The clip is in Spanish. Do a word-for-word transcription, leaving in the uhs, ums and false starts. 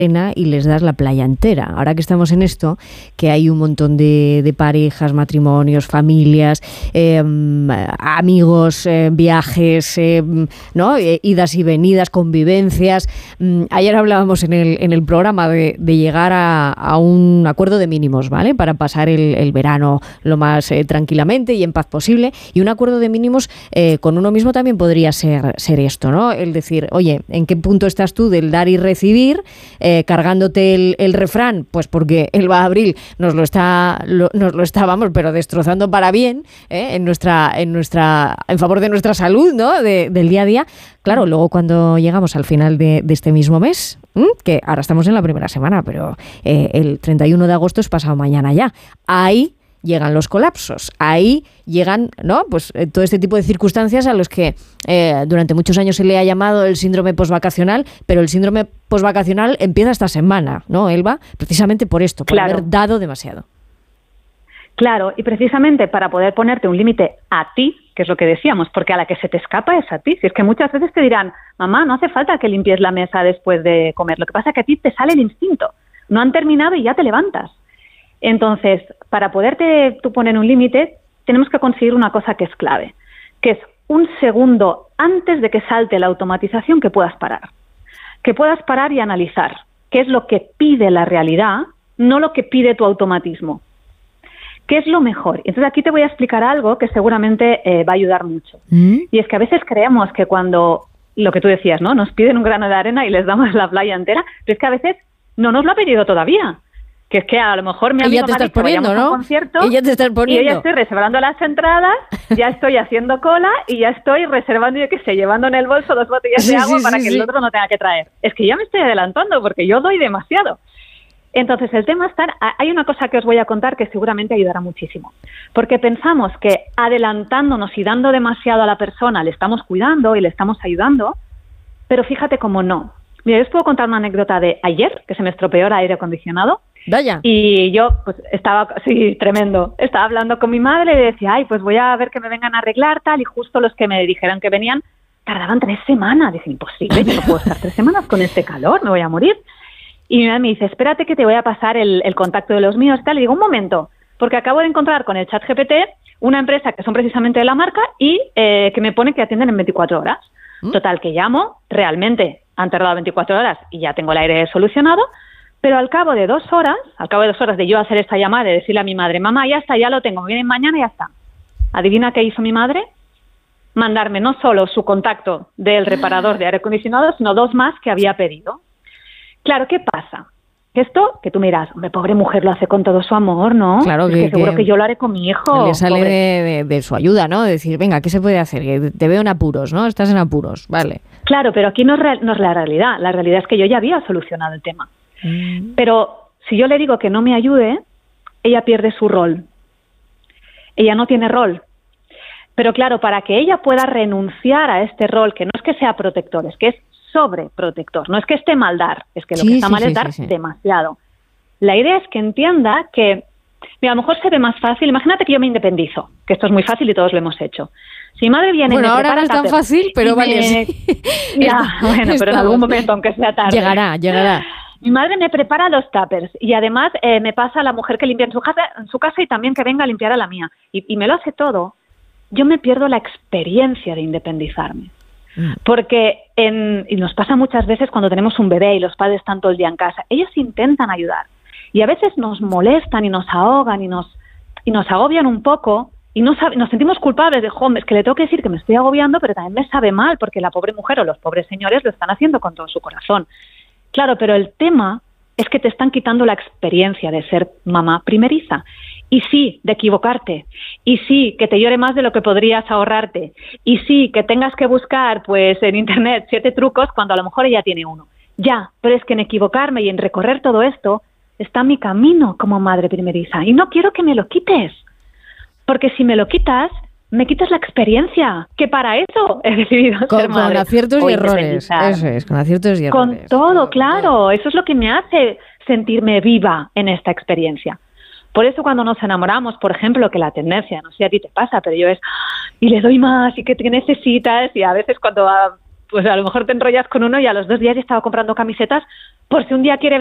y les das la playa entera. Ahora que estamos en esto, que hay un montón de, de parejas, matrimonios, familias, eh, amigos, eh, viajes, eh, ¿no? Eh, idas y venidas, convivencias. Mm, ayer hablábamos en el, en el programa de, de llegar a, a un acuerdo de mínimos, ¿vale? Para pasar el, el verano lo más eh, tranquilamente y en paz posible. Y un acuerdo de mínimos eh, con uno mismo también podría ser, ser esto, ¿no? El decir, oye, ¿en qué punto estás tú del dar y recibir? Eh, cargándote el, el refrán, pues porque el Abril nos lo está, lo, nos lo está, vamos, pero destrozando para bien, ¿eh? en nuestra, en nuestra, en favor de nuestra salud, ¿no? De, del día a día. Claro, luego cuando llegamos al final de, de este mismo mes, ¿m? que ahora estamos en la primera semana, pero eh, el treinta y uno de agosto es pasado mañana ya. Ahí llegan los colapsos, ahí llegan, ¿no? Pues eh, todo este tipo de circunstancias a los que eh, durante muchos años se le ha llamado el síndrome posvacacional, pero el síndrome posvacacional empieza esta semana, ¿no, Elba? Precisamente por esto, por claro. haber dado demasiado. Claro, y precisamente para poder ponerte un límite a ti, que es lo que decíamos, porque a la que se te escapa es a ti. Si es que muchas veces te dirán, mamá, no hace falta que limpies la mesa después de comer, lo que pasa es que a ti te sale el instinto, no han terminado y ya te levantas. Entonces, para poderte tú poner un límite, tenemos que conseguir una cosa que es clave, que es un segundo antes de que salte la automatización que puedas parar. Que puedas parar y analizar qué es lo que pide la realidad, no lo que pide tu automatismo. ¿Qué es lo mejor? Entonces aquí te voy a explicar algo que seguramente eh, va a ayudar mucho. ¿Mm? Y es que a veces creemos que cuando, lo que tú decías, ¿no? Nos piden un grano de arena y les damos la playa entera, pero es que a veces no nos lo ha pedido todavía. Que es que a lo mejor mi amigo me ha dicho, vayamos a un concierto y ya te estás poniendo. Y yo ya estoy reservando las entradas, ya estoy haciendo cola y ya estoy reservando, yo qué sé, llevando en el bolso dos botellas sí, de agua sí, para sí, que sí. el otro no tenga que traer. Es que ya me estoy adelantando porque yo doy demasiado. Entonces el tema está, hay una cosa que os voy a contar que seguramente ayudará muchísimo. Porque pensamos que adelantándonos y dando demasiado a la persona le estamos cuidando y le estamos ayudando, pero fíjate cómo no. Mira, yo os puedo contar una anécdota de ayer, que se me estropeó el aire acondicionado. Vaya. Y yo, pues, estaba, sí, tremendo, estaba hablando con mi madre y le decía, ay, pues voy a ver que me vengan a arreglar, tal, y justo los que me dijeron que venían, tardaban tres semanas. Dije, imposible, yo no puedo estar tres semanas con este calor, me voy a morir. Y mi madre me dice, espérate que te voy a pasar el, el contacto de los míos, tal, y digo, un momento, porque acabo de encontrar con el ChatGPT una empresa que son precisamente de la marca y eh, que me pone que atienden en veinticuatro horas. ¿Mm? Total, que llamo, realmente han tardado veinticuatro horas y ya tengo el aire solucionado. Pero al cabo de dos horas, al cabo de dos horas de yo hacer esta llamada y decirle a mi madre, mamá, ya está, ya lo tengo, vienen mañana y ya está. ¿Adivina qué hizo mi madre? Mandarme no solo su contacto del reparador de aire acondicionado, sino dos más que había pedido. Claro, ¿qué pasa? Esto, que tú miras, hombre, pobre mujer, lo hace con todo su amor, ¿no? Claro, es que, que seguro que, que yo lo haré con mi hijo. Le sale de, de, de su ayuda, ¿no? De decir, venga, ¿qué se puede hacer? Que te veo en apuros, ¿no? Estás en apuros, vale. Claro, pero aquí no es, real, no es la realidad. La realidad es que yo ya había solucionado el tema. Mm. Pero si yo le digo que no me ayude, ella pierde su rol. Ella no tiene rol. Pero claro, para que ella pueda renunciar a este rol, que no es que sea protector, es que es sobreprotector, no es que esté mal dar, es que lo sí, que está sí, mal sí, es dar sí, sí. demasiado. La idea es que entienda que, mira, a lo mejor se ve más fácil, imagínate que yo me independizo, que esto es muy fácil y todos lo hemos hecho. Si mi madre viene bueno, y me ahora no es tan fácil, pero vale. Me... Sí. Ya, bueno, pero en algún momento, aunque sea tarde. Llegará, llegará. Mi madre me prepara los tuppers y además eh, me pasa a la mujer que limpia en su casa, en su casa y también que venga a limpiar a la mía. Y, y me lo hace todo. Yo me pierdo la experiencia de independizarme. Mm. Porque, en, y nos pasa muchas veces cuando tenemos un bebé y los padres están todo el día en casa, ellos intentan ayudar. Y a veces nos molestan y nos ahogan y nos, y nos agobian un poco y no sabe, nos sentimos culpables de, jo, es que le tengo que decir que me estoy agobiando, pero también me sabe mal porque la pobre mujer o los pobres señores lo están haciendo con todo su corazón. Claro, pero el tema es que te están quitando la experiencia de ser mamá primeriza. Y sí, de equivocarte. Y sí, que te llore más de lo que podrías ahorrarte. Y sí, que tengas que buscar pues en internet siete trucos cuando a lo mejor ella tiene uno. Ya, pero es que en equivocarme y en recorrer todo esto está mi camino como madre primeriza. Y no quiero que me lo quites. Porque si me lo quitas, me quitas la experiencia, que para eso he decidido con, ser madre. Con aciertos y errores, eso es, con aciertos y errores. Con todo, claro, eso es lo que me hace sentirme viva en esta experiencia. Por eso cuando nos enamoramos, por ejemplo, que la tendencia, no sé si a ti te pasa, pero yo es, y le doy más, y que te necesitas, y a veces cuando pues a lo mejor te enrollas con uno y a los dos días ya estaba comprando camisetas por si un día quiere